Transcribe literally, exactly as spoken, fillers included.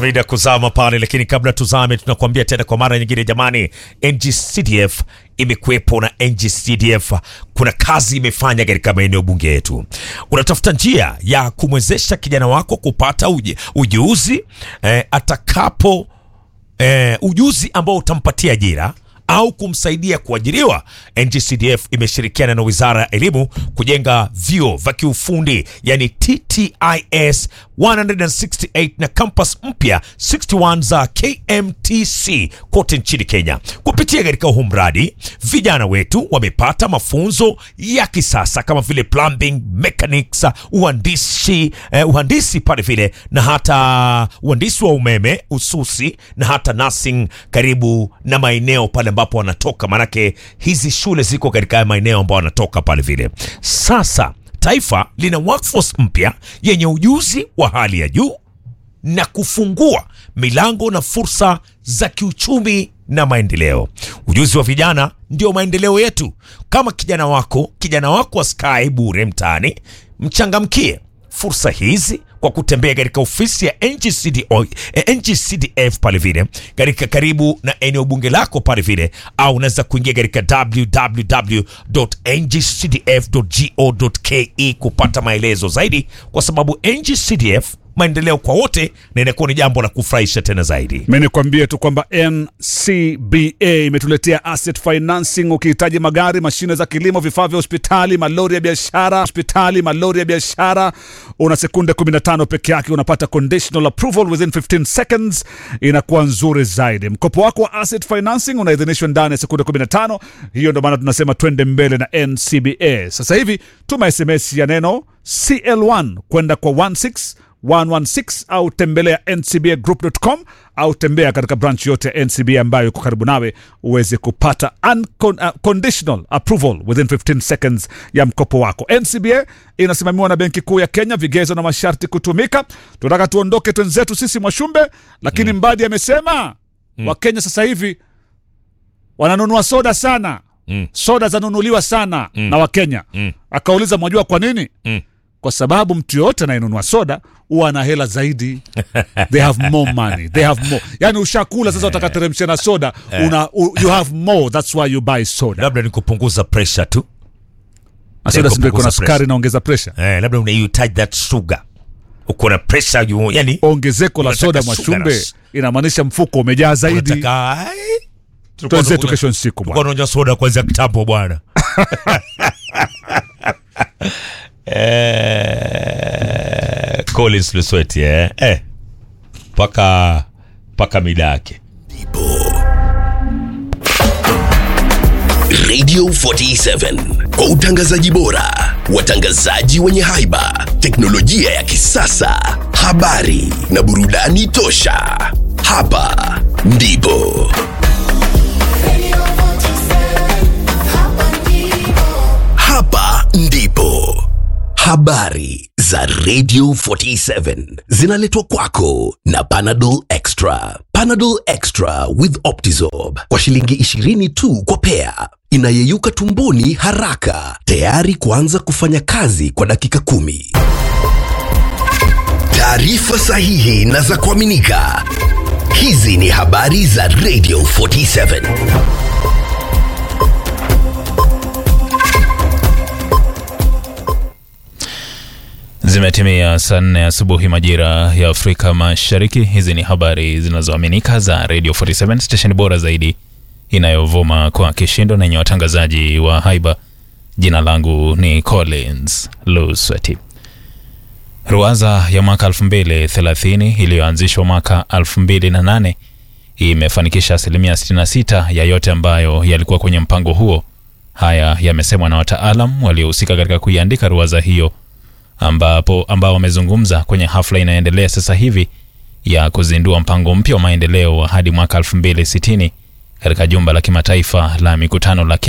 Mida kuzama pale, lakini kabla tuzame tunakuambia tena kwa mara nyingine jamani, N G C D F imekuepo na N G C D F kuna kazi imefanya katika maeneo bunge yetu. Unatafuta njia ya kumwezesha kijana wako kupata uji, ujuzi eh, atakapo eh, ujuzi ambao utampatia ajira au kumsaidia kuajiriwa. N G C D F imeshirikiana na Wizara ya Elimu kujenga vyuo vya kiufundi yani T T I S one sixty-eight na campus mpya sixty one za K M T C kote nchini Kenya. Kupitia katika huu mradi, vijana wetu wamepata mafunzo ya kisasa kama vile plumbing, mechanics, uhandisi, eh, uhandisi pale vile na hata uhandisi wa umeme, ususi na hata nursing karibu na maeneo pale ambapo wanatoka, manake hizi shule ziko katika maeneo ambapo wanatoka pale vile. Sasa taifa lina workforce mpya yenye ujuzi wa hali ya juu na kufungua milango na fursa za kiuchumi na maendeleo. Ujuzi wa vijana ndio maendeleo yetu. Kama kijana wako, kijana wako wa Sky bure mtaani, mchangamkie fursa hizi kwa kutembea katika ofisi ya N G C D O, eh, N G C D F pale vile katika karibu na eneo bunge lako pale vile, au unaweza kuingia katika w w w dot n g c d f dot go dot k e kupata maelezo zaidi, kwa sababu N G C D F maendeleo kwa wote na inakuwa ni jambo la kufurahisha tena zaidi. Mimi nikwambie tu kwamba N C B A imetuletea asset financing. Ukihitaji magari, mashine za kilimo, vifaa vya hospitali, malori ya biashara, hospitali, malori ya biashara, una sekunde kumi na tano peke yake unapata conditional approval within fifteen seconds. Inakuwa nzuri zaidi. Mkopo wako wa asset financing unaidhinishwa ndani ya sekunde kumi na tano. Hiyo ndio maana tunasema twende mbele na N C B A. Sasa hivi tuma S M S ya neno C L one kwenda kwa one six one one six au tembelea n c b a group dot com au tembea katika branch yote ya N C B A ambayo iko karibu nawe uweze kupata unconditional uh, approval within fifteen seconds ya mkopo wako. N C B A inasimamiwa na Benki Kuu ya Kenya, vigezo na masharti kutumika. Tunataka tuondoke twenzetu sisi Mwashumbe, lakini mm. Mbadi amesema mm. Wakenya sasa hivi wananunua soda sana. Mm. Soda zanunuliwa sana mm. na Wakenya. Mm. Akauliza mwajua kwa nini? Mm. Kwa sababu mtu yote anayenunua soda huwa na hela zaidi. They have more money. They have more. Yani ushakula sasa utakateremsha na soda, una, you have more, that's why you buy soda. Labda ni kupunguza pressure tu. Na soda sio kuna sukari inaongeza pressure. Eh, labda unahitaji that sugar. Uko na pressure you, yani ongezeko la soda Mwashumbe inamaanisha mfuko umejaa zaidi. Unataka tuanze kesho siku bwana. Uko unaonywa soda kwanza kitambo bwana. Eh, Collins Lusweti eh eh paka paka midake Ipo Radio forty-seven kwa utangazaji bora, watangazaji wenye haiba, teknolojia ya kisasa, habari na burudani tosha. Hapa ndipo Hapa ndipo habari za Radio forty-seven zinaletwa kwako na Panadol Extra. Panadol Extra with Optizorb kwa shilingi ishirini tu kwa pea. Inayeyuka tumboni haraka, tayari kuanza kufanya kazi kwa dakika kumi. Taarifa sahihi na za kuaminika. Hizi ni habari za Radio forty-seven. Zimetimia saa nne asubuhi majira ya Afrika Mashariki. Hizi ni habari zinazoaminika za Radio forty-seven, station bora zaidi inayovuma kwa kishindo na yenye watangazaji wa haiba. Jina langu ni Collins Lusweti. Ruwaza ya mwaka elfu mbili thelathini iliyoanzishwa mwaka elfu mbili na nane imefanikisha asilimia sitini na sita ya yote ambayo yalikuwa kwenye mpango huo. Haya yamesemwa na wataalam waliohusika katika kuiandika ruwaza hiyo, ambapo ambao wamezungumza kwenye hafla inayoendelea sasa hivi ya kuzindua mpango mpya wa maendeleo hadi mwaka elfu mbili sitini katika jumba la kimataifa la mikutano la